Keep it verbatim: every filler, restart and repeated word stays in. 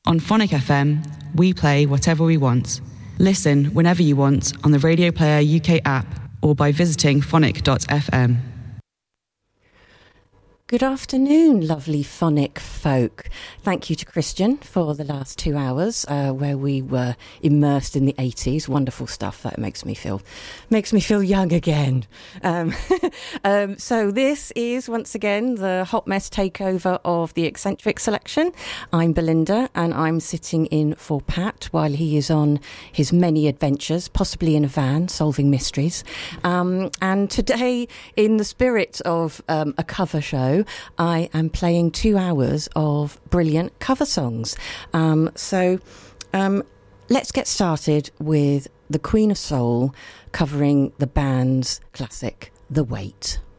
On Phonic F M, we play whatever we want. Listen whenever you want on the Radio Player U K app or by visiting phonic dot f m. Good afternoon, lovely phonic folk. Thank you to Christian for the last two hours uh, where we were immersed in the eighties. Wonderful stuff. That makes me feel makes me feel young again. Um, um, so this is once again the Hot Mess takeover of the Eccentric selection. I'm Belinda and I'm sitting in for Pat while he is on his many adventures, possibly in a van, solving mysteries. Um, and today, in the spirit of um, a cover show, I am playing two hours of brilliant cover songs. Um, so um, let's get started with the Queen of Soul covering the band's classic, The Weight.